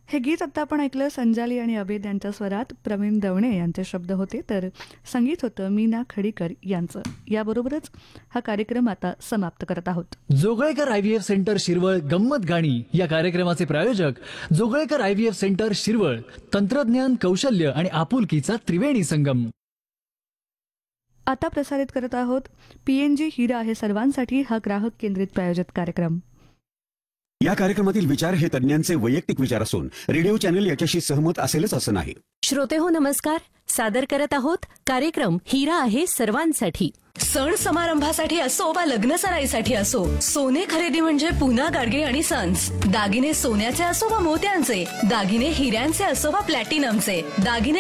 हे गीत आता आपण ऐकलं संजाली आणि अभेद यांच्या स्वरात. प्रवीण दवणे यांचे शब्द होते, तर संगीत होतं मीना खडीकर यांचं. याबरोबरच हा कार्यक्रम आता समाप्त करत आहोत. जोगळेकर IVF सेंटर शिरवळ गंमत गाणी या कार्यक्रमाचे प्रायोजक जोगळेकर IVF सेंटर शिरवळ. तंत्रज्ञान, कौशल्य आणि आपुलकीचा त्रिवेणी संगम. आता प्रसारित करत आहोत PNG हिरा आहे सर्वांसाठी हा ग्राहक केंद्रित प्रायोजित कार्यक्रम. या कार्यक्रमातील विचार हे तज्ञांचे वैयक्तिक विचार असून रेडिओ चॅनल याच्याशी सहमत असेलच असं नाही. श्रोते हो नमस्कार. सादर करत आहोत कार्यक्रम हिरा आहे सर्वांसाठी. सण समारंभासाठी असो वा लग्न सराईसाठी असो, सोने खरेदी म्हणजे पूना गाडगे आणि सन्स. दागिने सोन्याचे असो वा मोत्यांचे, दागिने हिऱ्यांचे असो वा प्लॅटिनमचे, दागिने